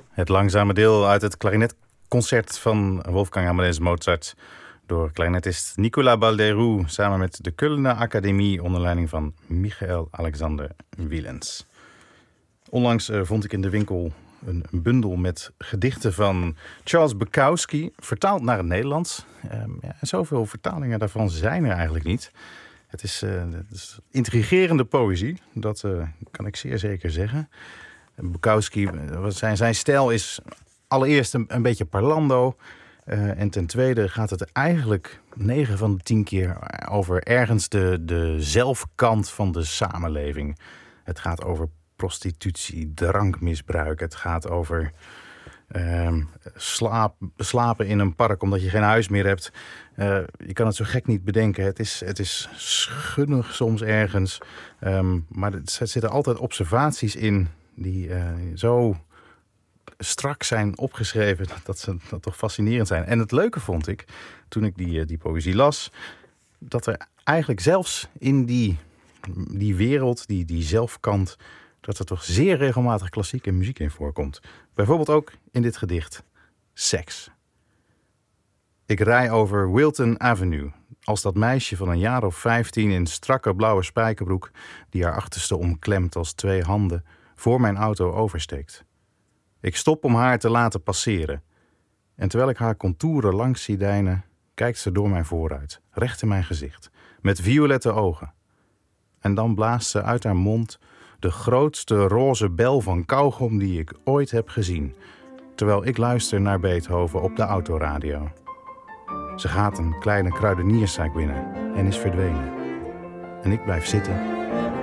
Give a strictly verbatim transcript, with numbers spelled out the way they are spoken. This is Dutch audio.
Het langzame deel uit het klarinetconcert van Wolfgang Amadeus Mozart door klarinetist Nicolas Baldeyrou samen met de Kölner Academie onder leiding van Michael Alexander Willens. Onlangs uh, vond ik in de winkel een, een bundel met gedichten van Charles Bukowski, vertaald naar het Nederlands. Um, ja, en zoveel vertalingen daarvan zijn er eigenlijk niet. Het is, uh, het is intrigerende poëzie, dat uh, kan ik zeer zeker zeggen. Bukowski, zijn, zijn stijl is allereerst een, een beetje parlando. Uh, en ten tweede gaat het eigenlijk negen van de tien keer over ergens de, de zelfkant van de samenleving. Het gaat over prostitutie, drankmisbruik. Het gaat over uh, slaap, slapen in een park omdat je geen huis meer hebt. Uh, je kan het zo gek niet bedenken. Het is, het is schunnig soms ergens. Um, maar er zitten altijd observaties in die uh, zo strak zijn opgeschreven dat ze dat toch fascinerend zijn. En het leuke vond ik, toen ik die, die poëzie las, dat er eigenlijk zelfs in die, die wereld, die, die zelfkant, dat er toch zeer regelmatig klassieke muziek in voorkomt. Bijvoorbeeld ook in dit gedicht, Seks. Ik rij over Wilton Avenue, als dat meisje van een jaar of vijftien in strakke blauwe spijkerbroek, die haar achterste omklemt als twee handen, voor mijn auto oversteekt. Ik stop om haar te laten passeren. En terwijl ik haar contouren langs zie deinen, kijkt ze door mijn vooruit, recht in mijn gezicht, met violette ogen. En dan blaast ze uit haar mond de grootste roze bel van kauwgom die ik ooit heb gezien, terwijl ik luister naar Beethoven op de autoradio. Ze gaat een kleine kruidenierszaak binnen en is verdwenen. En ik blijf zitten